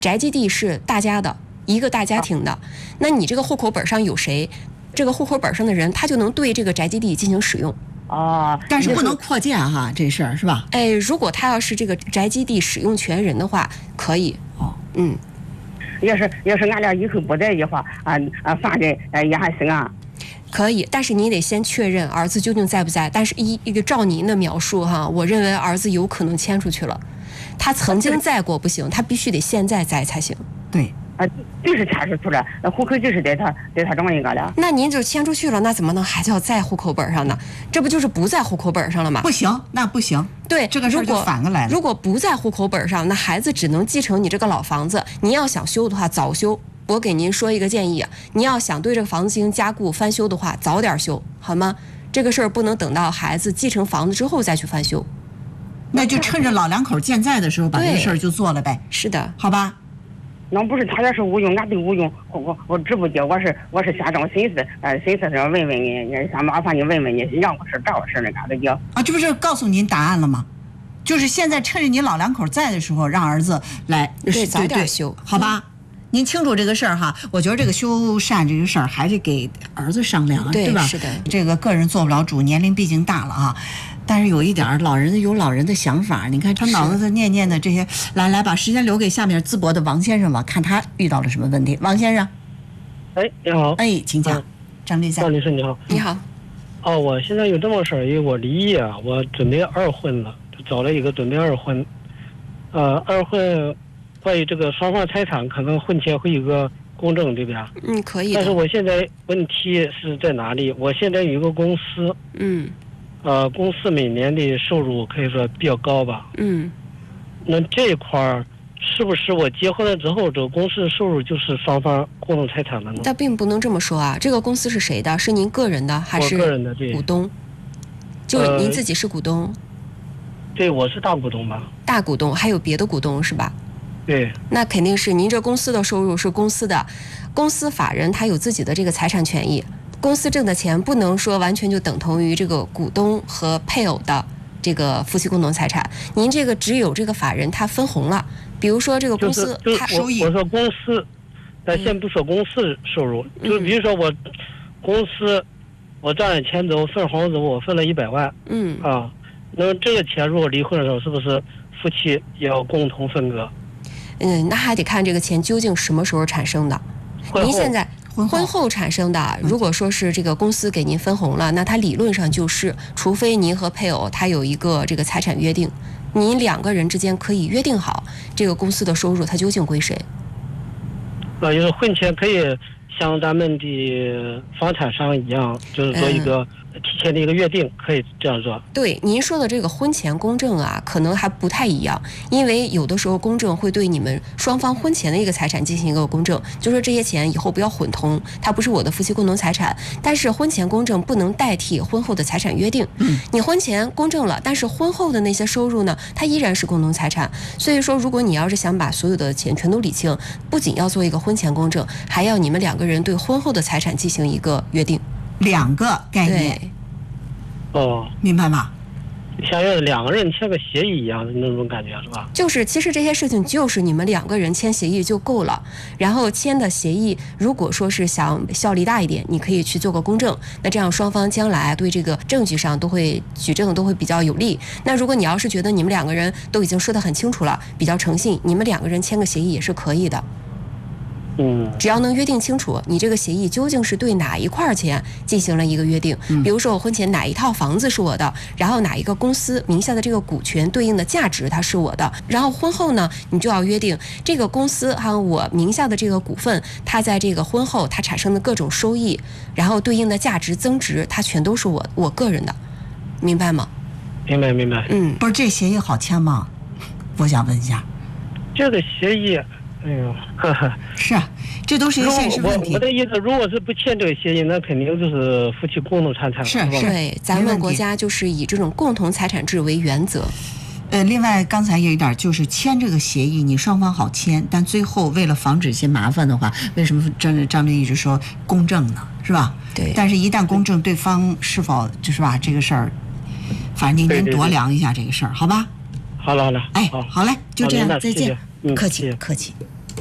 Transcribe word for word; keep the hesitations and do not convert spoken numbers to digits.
宅基地是大家的，一个大家庭的，那你这个户口本上有谁，这个户口本上的人他就能对这个宅基地进行使用。 哦， 但是不能扩建哈，这事儿是吧？ 哎，如果他要是这个宅基地使用权人的话，可以。 哦， 嗯。 要是要是俺俩以后不在一块啊啊，反正呃也还行啊。 可以，但是你得先确认儿子究竟在不在。但是一一个照您的描述哈，我认为儿子有可能迁出去了。他曾经在过不行，他必须得现在在才行。 对。 啊，就是迁出去了，那户口就是在他在他长一个了。 那您就迁出去了，那怎么能还叫在户口本上呢？这不就是不在户口本上了吗？ 不行，那不行。 对， 这个事儿就反过来了。 如果不在户口本上，那孩子只能继承你这个老房子。您要想修的话，早修。我给您说一个建议，你要想对这个房子进行加固翻修的话，早点修，好吗？这个事儿不能等到孩子继承房子之后再去翻修。 那就趁着老两口健在的时候把这个事儿就做了呗。 是的， 好吧。 那不是他要是无用，俺都无用。我我我直不接，我是我是瞎找心思，呃，心思上问问你，你想麻烦你问问你，让我事找我事那嘎达叫。 啊，这不是告诉您答案了吗？就是现在趁着你老两口在的时候，让儿子来对早点修， 好吧？您清楚这个事儿哈，我觉得这个修缮这个事儿还是给儿子商量， 对吧？ 是的， 这个个人做不了主，年龄毕竟大了啊。但是有一点，老人有老人的想法，你看他脑子里念念的这些，来来，把时间留给下面淄博的王先生吧，看他遇到了什么问题。王先生， 哎，你好， 哎，请讲，张律师， 张律师你好， 你好。 哦，我现在有这么个事儿，因为我离异啊，我准备二婚了，找了一个准备二婚，呃，二婚。关于这个双方财产，可能婚前会有个公证，对不对？ 嗯，可以。 但是我现在问题是在哪里？我现在有一个公司， 嗯， 呃，公司每年的收入可以说比较高吧。 嗯， 那这一块儿是不是我结婚了之后，这个公司收入就是双方共同财产了呢？ 但并不能这么说啊。这个公司是谁的？是您个人的还是我个人的？对， 股东。就您自己是股东？呃、 对，我是大股东吧。 大股东，还有别的股东是吧？ 对， 那肯定是您这公司的收入是公司的，公司法人他有自己的这个财产权益，公司挣的钱不能说完全就等同于这个股东和配偶的这个夫妻共同财产。您这个只有这个法人他分红了，比如说这个公司他收益，我说公司，咱先不说公司收入，嗯、就比如说我公司我赚了钱之后分红之后我分了一百万， 嗯啊，那这个钱如果离婚的时候是不是夫妻也要共同分割？ 嗯，那还得看这个钱究竟什么时候产生的。您现在婚后产生的，如果说是这个公司给您分红了，那它理论上就是，除非您和配偶他有一个这个财产约定，您两个人之间可以约定好这个公司的收入它究竟归谁。 啊，就是婚前可以像咱们的房产商一样，就是做一个提前的一个约定，可以这样做。 对，您说的这个婚前公证啊，可能还不太一样，因为有的时候公证会对你们双方婚前的一个财产进行一个公证，就说这些钱以后不要混同，它不是我的夫妻共同财产。但是婚前公证不能代替婚后的财产约定。嗯，你婚前公证了，但是婚后的那些收入呢，它依然是共同财产。所以说，如果你要是想把所有的钱全都理清，不仅要做一个婚前公证，还要你们两个人对婚后的财产进行一个约定。 两个概念， 哦， 明白吗？ 像要两个人签个协议一样的那种感觉是吧？ 就是其实这些事情就是你们两个人签协议就够了，然后签的协议如果说是想效力大一点，你可以去做个公证，那这样双方将来对这个证据上都会举证都会比较有利。那如果你要是觉得你们两个人都已经说得很清楚了，比较诚信，你们两个人签个协议也是可以的。 嗯， 只要能约定清楚你这个协议究竟是对哪一块钱进行了一个约定，比如说我婚前哪一套房子是我的，然后哪一个公司名下的这个股权对应的价值它是我的，然后婚后呢你就要约定这个公司哈我名下的这个股份它在这个婚后它产生的各种收益，然后对应的价值增值它全都是我我个人的，明白吗？ 明白明白。 嗯， 不是这协议好签吗？我想问一下。 这个协议哎呦，呵呵， 是啊，这都是一个现实问题。 我, 我的意思，如果是不签这个协议，那肯定就是夫妻共同财产了。 是是， 对，咱们国家就是以这种共同财产制为原则。 呃，另外刚才有一点就是签这个协议，你双方好签，但最后为了防止一些麻烦的话，为什么张张律一直说公证呢？是吧？ 对。 但是，一旦公证，对方是否就是吧这个事儿，反正您您度量一下这个事儿，好吧？ 好了好了， 哎，好嘞，就这样， 再见。 嗯， 客气客气。